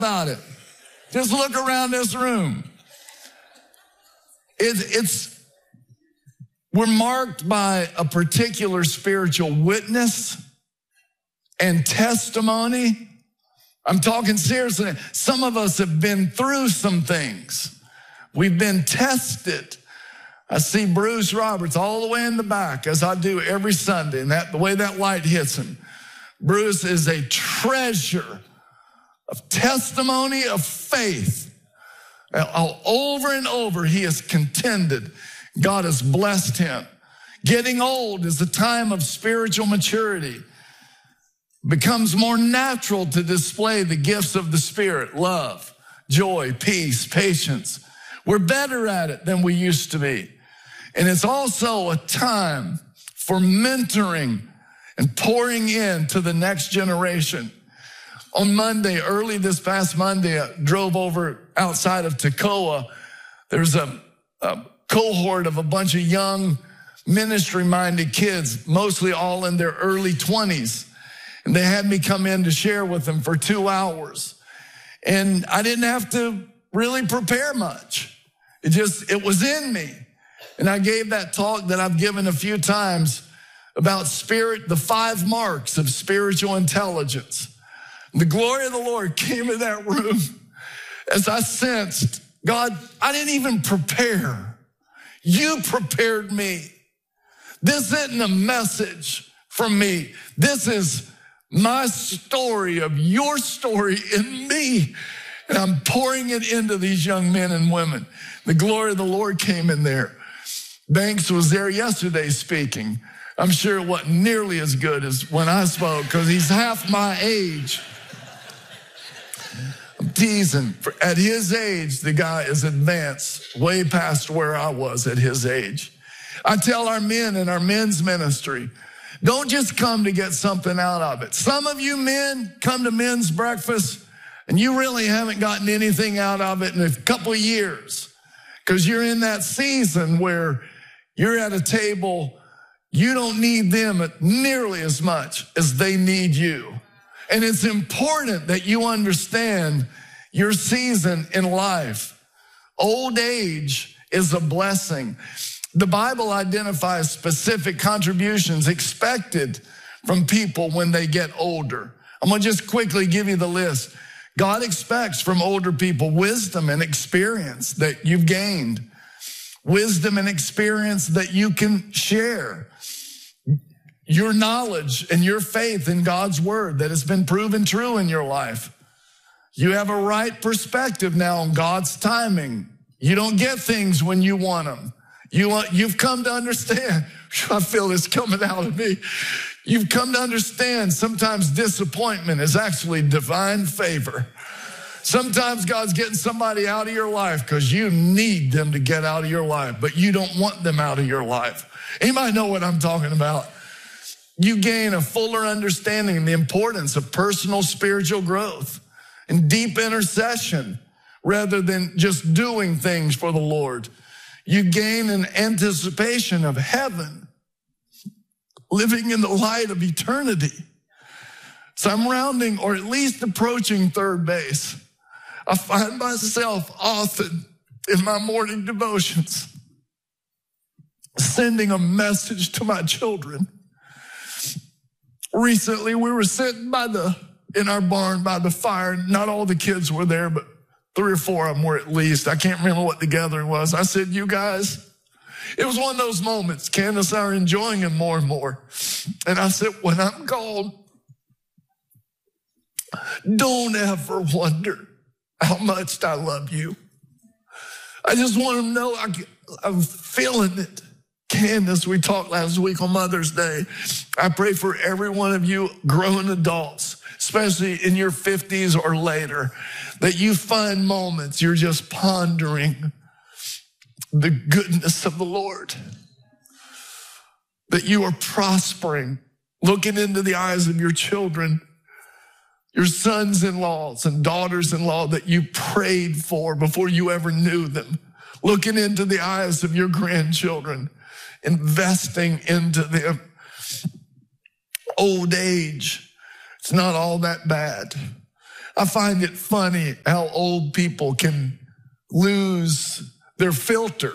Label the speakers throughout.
Speaker 1: about it. Just look around this room. We're marked by a particular spiritual witness and testimony. I'm talking seriously. Some of us have been through some things. We've been tested. I see Bruce Roberts all the way in the back, as I do every Sunday, and the way that light hits him. Bruce is a treasure of testimony of faith. Over and over, he has contended. God has blessed him. Getting old is a time of spiritual maturity. It becomes more natural to display the gifts of the Spirit: love, joy, peace, patience. We're better at it than we used to be. And it's also a time for mentoring and pouring into the next generation. On Monday, early this past Monday, I drove over outside of Toccoa. There's a cohort of a bunch of young ministry-minded kids, mostly all in their early 20s. And they had me come in to share with them for 2 hours. And I didn't have to really prepare much. It was in me. And I gave that talk that I've given a few times about the 5 marks of spiritual intelligence. The glory of the Lord came in that room as I sensed, God, I didn't even prepare. You prepared me. This isn't a message from me. This is my story of your story in me. And I'm pouring it into these young men and women. The glory of the Lord came in there. Banks was there yesterday speaking. I'm sure it wasn't nearly as good as when I spoke because he's half my age. I'm teasing. At his age, the guy is advanced way past where I was at his age. I tell our men in our men's ministry, don't just come to get something out of it. Some of you men come to men's breakfast and you really haven't gotten anything out of it in a couple of years because you're in that season where you're at a table. You don't need them nearly as much as they need you. And it's important that you understand your season in life. Old age is a blessing. The Bible identifies specific contributions expected from people when they get older. I'm going to just quickly give you the list. God expects from older people wisdom and experience that you've gained. Wisdom and experience that you can share. Your knowledge and your faith in God's word that has been proven true in your life. You have a right perspective now on God's timing. You don't get things when you want them. You've come to understand. I feel this coming out of me. You've come to understand sometimes disappointment is actually divine favor. Sometimes God's getting somebody out of your life because you need them to get out of your life, but you don't want them out of your life. Anybody know what I'm talking about? You gain a fuller understanding of the importance of personal spiritual growth and deep intercession rather than just doing things for the Lord. You gain an anticipation of heaven, living in the light of eternity. So I'm rounding or at least approaching third base. I find myself often in my morning devotions sending a message to my children. Recently, we were sitting in our barn by the fire. Not all the kids were there, but 3 or 4 of them were at least. I can't remember what the gathering was. I said, you guys, it was one of those moments. Candace and I are enjoying it more and more. And I said, when I'm gone, don't ever wonder how much I love you. I just want them to know I'm feeling it. Candace, we talked last week on Mother's Day. I pray for every one of you grown adults, especially in your 50s or later, that you find moments you're just pondering the goodness of the Lord, that you are prospering, looking into the eyes of your children, your sons-in-laws and daughters-in-law that you prayed for before you ever knew them, looking into the eyes of your grandchildren, investing into them. Old age, it's not all that bad. I find it funny how old people can lose their filter.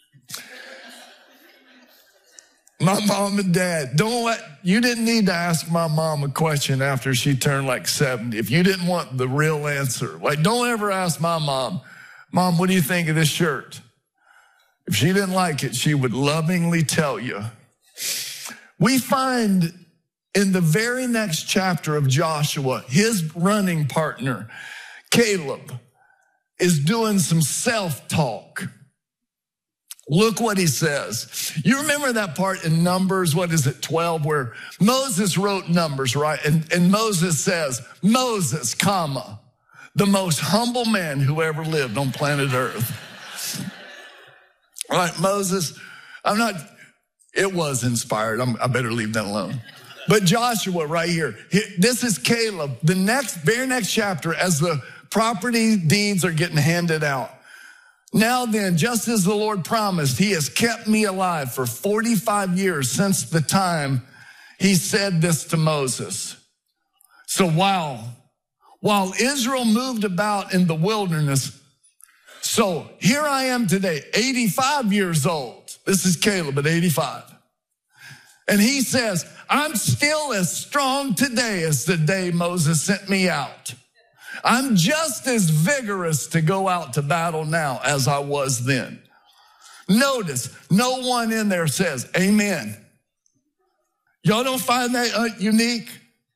Speaker 1: My mom and dad, you didn't need to ask my mom a question after she turned like 70 if you didn't want the real answer. Like, don't ever ask my mom, Mom, what do you think of this shirt? If she didn't like it, she would lovingly tell you. We find in the very next chapter of Joshua, his running partner, Caleb, is doing some self-talk. Look what he says. You remember that part in Numbers, 12, where Moses wrote Numbers, right? And Moses says, Moses, comma, the most humble man who ever lived on planet Earth. Right, Moses, it was inspired. I better leave that alone. But Joshua right here, this is Caleb, the very next chapter as the property deeds are getting handed out. Now then, just as the Lord promised, he has kept me alive for 45 years since the time he said this to Moses. So while Israel moved about in the wilderness, so here I am today, 85 years old. This is Caleb at 85. And he says, I'm still as strong today as the day Moses sent me out. I'm just as vigorous to go out to battle now as I was then. Notice, no one in there says, amen. Y'all don't find that unique?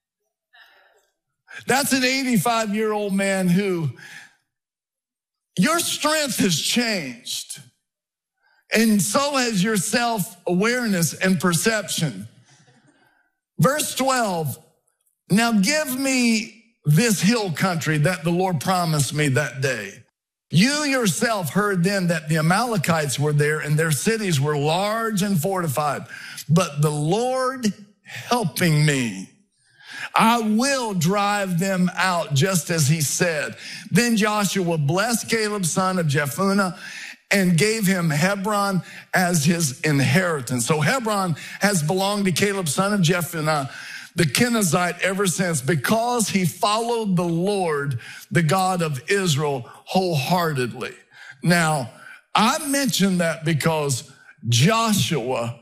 Speaker 1: That's an 85-year-old man who, your strength has changed. And so has your self-awareness and perception. Verse 12, now give me this hill country that the Lord promised me that day. You yourself heard then that the Amalekites were there and their cities were large and fortified. But the Lord helping me, I will drive them out just as he said. Then Joshua blessed Caleb, son of Jephunneh, and gave him Hebron as his inheritance. So Hebron has belonged to Caleb, son of Jephunneh, the Kenizzite, ever since, because he followed the Lord, the God of Israel, wholeheartedly. Now, I mention that because Caleb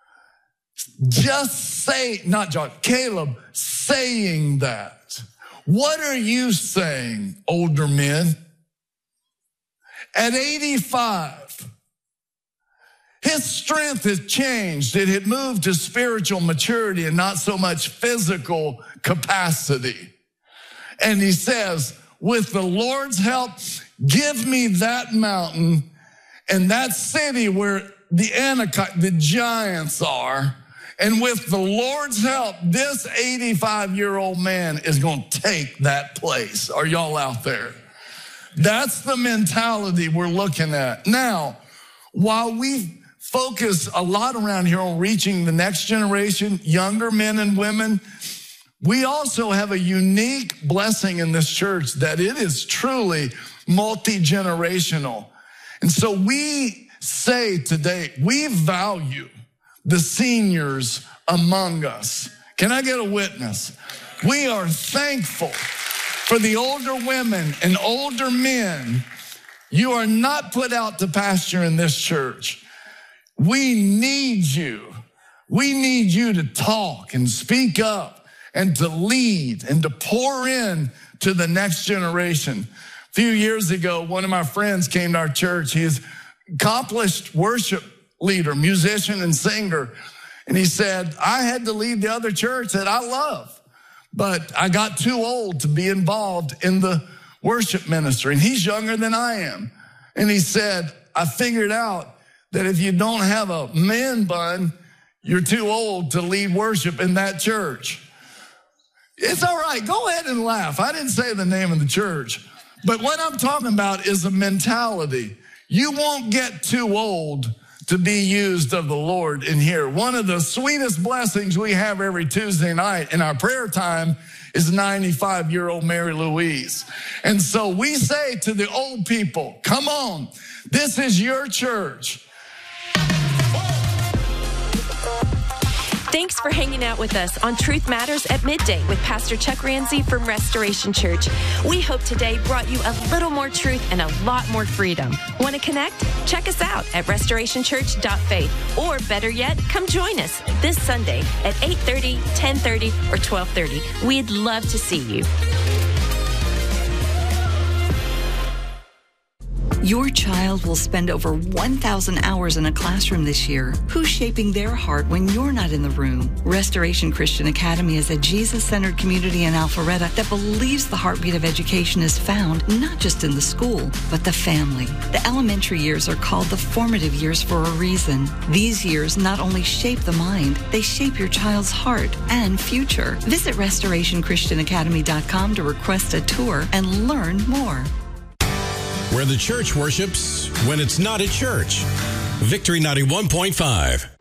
Speaker 1: saying that. What are you saying, older men? At 85, his strength had changed. It had moved to spiritual maturity and not so much physical capacity. And he says, with the Lord's help, give me that mountain and that city where the giants are. And with the Lord's help, this 85-year-old man is going to take that place. Are y'all out there? That's the mentality we're looking at. Now, while we focus a lot around here on reaching the next generation, younger men and women, we also have a unique blessing in this church that it is truly multi-generational. And so we say today, we value the seniors among us. Can I get a witness? We are thankful for the older women and older men. You are not put out to pasture in this church. We need you. We need you to talk and speak up and to lead and to pour in to the next generation. A few years ago, one of my friends came to our church. He is accomplished worship leader, musician, and singer. And he said, I had to leave the other church that I love, but I got too old to be involved in the worship ministry. And he's younger than I am. And he said, I figured out that if you don't have a man bun, you're too old to lead worship in that church. It's all right. Go ahead and laugh. I didn't say the name of the church. But what I'm talking about is a mentality. You won't get too old to be used of the Lord in here. One of the sweetest blessings we have every Tuesday night in our prayer time is 95-year-old Mary Louise. And so we say to the old people, come on, this is your church.
Speaker 2: Thanks for hanging out with us on Truth Matters at Midday with Pastor Chuck Ramsey from Restoration Church. We hope today brought you a little more truth and a lot more freedom. Want to connect? Check us out at restorationchurch.faith, or better yet, come join us this Sunday at 8:30, 10:30, or 12:30. We'd love to see you.
Speaker 3: Your child will spend over 1,000 hours in a classroom this year. Who's shaping their heart when you're not in the room? Restoration Christian Academy is a Jesus-centered community in Alpharetta that believes the heartbeat of education is found not just in the school, but the family. The elementary years are called the formative years for a reason. These years not only shape the mind, they shape your child's heart and future. Visit RestorationChristianAcademy.com to request a tour and learn more.
Speaker 4: Where the church worships when it's not a church. Victory 91.5.